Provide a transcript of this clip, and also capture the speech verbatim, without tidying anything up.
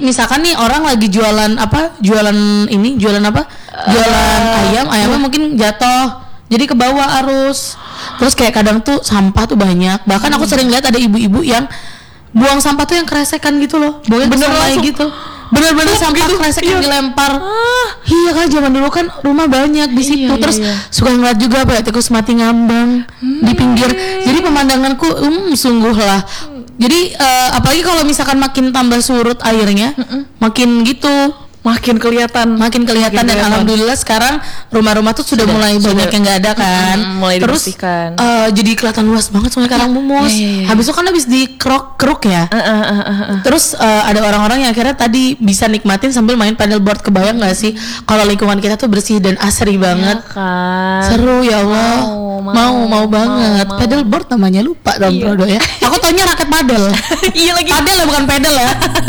misalkan nih orang lagi jualan apa? Jualan ini, jualan apa? Jualan uh, ayam, ayamnya uh. mungkin jatuh. Jadi ke bawah arus. Terus kayak kadang tuh sampah tuh banyak. Bahkan aku sering lihat ada ibu-ibu yang buang sampah tuh yang keresekan gitu loh. Bener langsung gitu. Bener-bener sampah gitu, kresek yang dilempar. Ah. Iya kan zaman dulu kan rumah banyak di situ. Iya, terus iya, iya. suka ngeliat juga apa ya, tikus mati ngambang hmm. di pinggir. Jadi pemandanganku um sungguh lah. Jadi uh, apalagi kalau misalkan makin tambah surut airnya, mm-mm. makin gitu. Makin kelihatan, makin kelihatan makin dan kelihatan. Alhamdulillah sekarang rumah-rumah tuh sudah, sudah mulai sudah, banyak yang nggak ada kan, mm, mulai terus uh, jadi kelihatan luas banget soalnya karang mumus. Yeah, yeah, yeah. Habis itu kan habis dikerok-keruk ya, uh, uh, uh, uh, uh. terus uh, ada orang-orang yang akhirnya tadi bisa nikmatin sambil main paddleboard. Kebayang nggak sih kalau lingkungan kita tuh bersih dan asri banget, yeah, kan? Seru ya Allah, mau mau, mau, mau banget. Mau, mau. Paddleboard namanya lupa dong, yeah. Bro ya. Aku taunya raket paddle. Iya lagi. Paddle ya bukan pedal ya.